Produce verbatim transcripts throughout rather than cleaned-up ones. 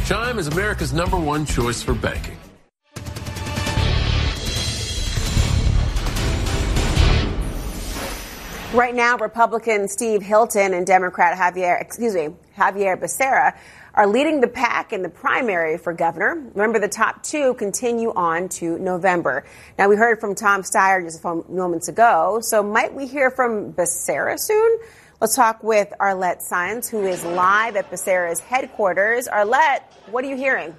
Chime is America's number one choice for banking. Right now, Republican Steve Hilton and Democrat Javier, excuse me, Javier Becerra are leading the pack in the primary for governor. Remember, the top two continue on to November. Now, we heard from Tom Steyer just a few moments ago, so might we hear from Becerra soon? Let's talk with Arlette Saenz, who is live at Becerra's headquarters. Arlette, what are you hearing?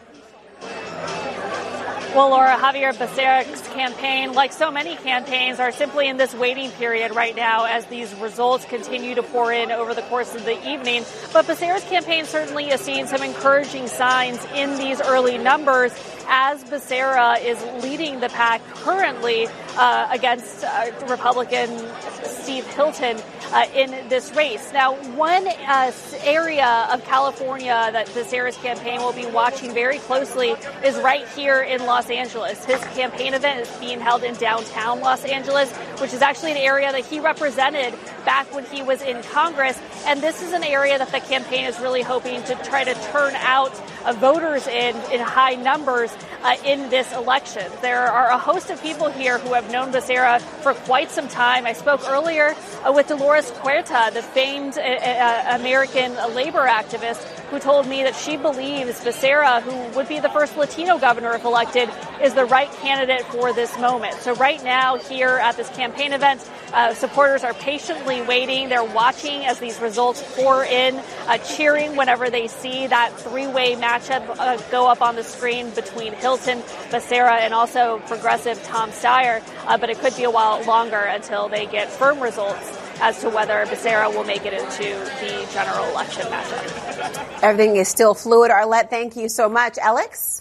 Well, Laura, Javier Becerra's campaign, like so many campaigns, are simply in this waiting period right now as these results continue to pour in over the course of the evening. But Becerra's campaign certainly is seeing some encouraging signs in these early numbers as Becerra is leading the pack currently uh, against uh, Republican Steve Hilton uh, in this race. Now, one uh, area of California that Becerra's campaign will be watching very closely is right here in Los Angeles. His campaign event is being held in downtown Los Angeles, which is actually an area that he represented back when he was in Congress. And this is an area that the campaign is really hoping to try to turn out uh, voters in in high numbers uh, in this election. There are a host of people here who have known Becerra for quite some time. I spoke earlier uh, with Dolores Huerta, the famed uh, uh, American labor activist, who told me that she believes Becerra, who would be the first Latino governor if elected, is the right candidate for this moment. So right now here at this campaign event, uh, supporters are patiently waiting. They're watching as these results pour in, uh, cheering whenever they see that three-way matchup uh, go up on the screen between Hilton, Becerra, and also progressive Tom Steyer. Uh, but it could be a while longer until they get firm results as to whether Becerra will make it into the general election matchup. Everything is still fluid. Arlette, thank you so much. Alex?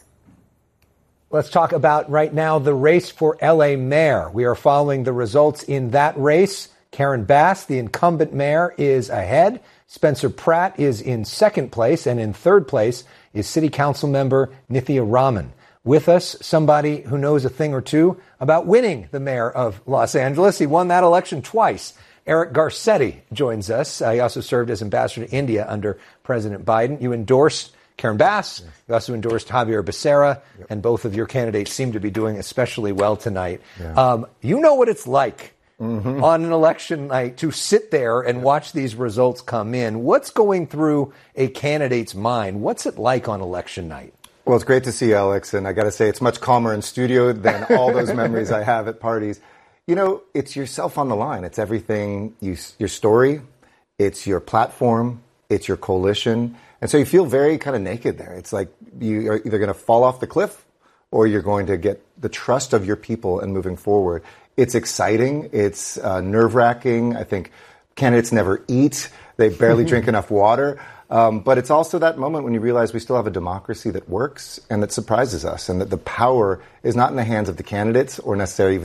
Let's talk about right now the race for L A mayor. We are following the results in that race. Karen Bass, the incumbent mayor, is ahead. Spencer Pratt is in second place, and in third place is City Council member Nithya Raman. With us, somebody who knows a thing or two about winning the mayor of Los Angeles. He won that election twice. Eric Garcetti joins us. Uh, he also served as ambassador to India under President Biden. You endorsed Karen Bass. Yes. You also endorsed Javier Becerra, yep. And both of your candidates seem to be doing especially well tonight. Yeah. Um, you know what it's like mm-hmm. on an election night to sit there and yep. watch these results come in. What's going through a candidate's mind? What's it like on election night? Well, it's great to see you, Alex, and I got to say it's much calmer in studio than all those memories I have at parties. You know, it's yourself on the line. It's everything, you, your story, it's your platform, it's your coalition. And so you feel very kind of naked there. It's like you are either going to fall off the cliff or you're going to get the trust of your people and moving forward. It's exciting. It's uh, nerve-wracking. I think candidates never eat. They barely drink enough water. Um, but it's also that moment when you realize we still have a democracy that works and that surprises us, and that the power is not in the hands of the candidates or necessarily